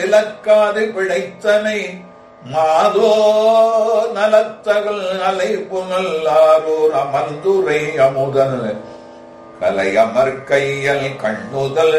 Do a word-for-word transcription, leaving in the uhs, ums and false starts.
இலக்காது பிழைத்தனை மாதோ நலத்தகல் அலை புனல் ஆரூர் அமர்ந்துரை அமுதன் கலையமர் கையல் கண்ணுதல்